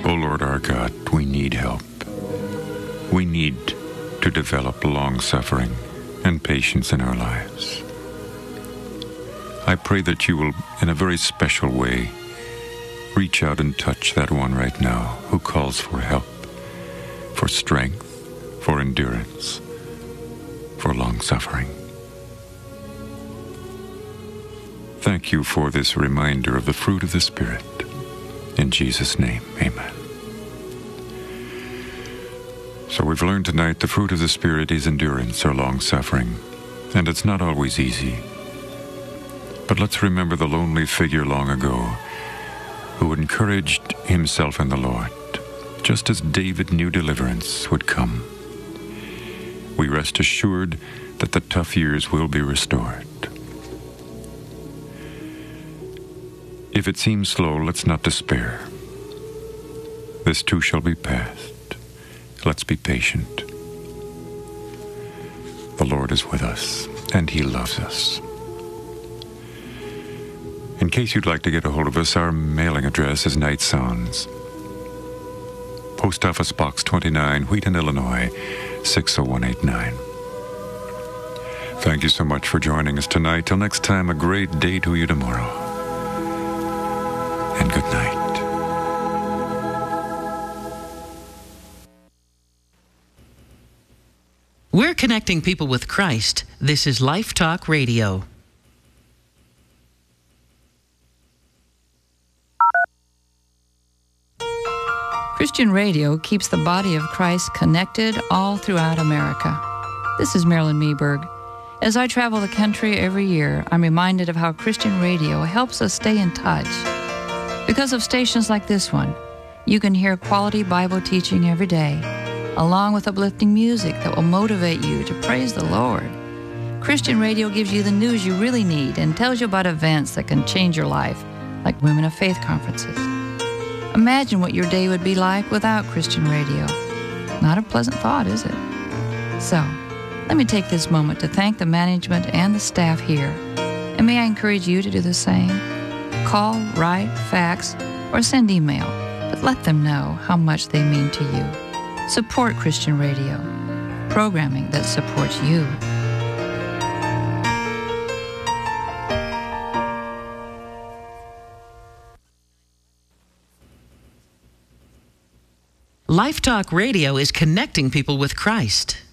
O Lord our God, we need help. We need to develop long-suffering and patience in our lives. I pray that you will, in a very special way, reach out and touch that one right now who calls for help, for strength, for endurance, for long-suffering. Thank you for this reminder of the fruit of the Spirit. In Jesus' name, amen. So we've learned tonight the fruit of the Spirit is endurance or long-suffering, and it's not always easy. But let's remember the lonely figure long ago who encouraged himself in the Lord, just as David knew deliverance would come. We rest assured that the tough years will be restored. If it seems slow, let's not despair. This too shall be past. Let's be patient. The Lord is with us, and He loves us. In case you'd like to get a hold of us, our mailing address is Night Sounds. Post Office Box 29, Wheaton, Illinois, 60189. Thank you so much for joining us tonight. Till next time, a great day to you tomorrow. And good night. We're connecting people with Christ. This is Life Talk Radio. Christian radio keeps the body of Christ connected all throughout America. This is Marilyn Meeberg. As I travel the country every year, I'm reminded of how Christian radio helps us stay in touch. Because of stations like this one, you can hear quality Bible teaching every day, along with uplifting music that will motivate you to praise the Lord. Christian radio gives you the news you really need and tells you about events that can change your life, like Women of Faith conferences. Imagine what your day would be like without Christian radio. Not a pleasant thought, is it? So, let me take this moment to thank the management and the staff here. And may I encourage you to do the same? Call, write, fax, or send email, but let them know how much they mean to you. Support Christian radio, programming that supports you. Life Talk Radio is connecting people with Christ.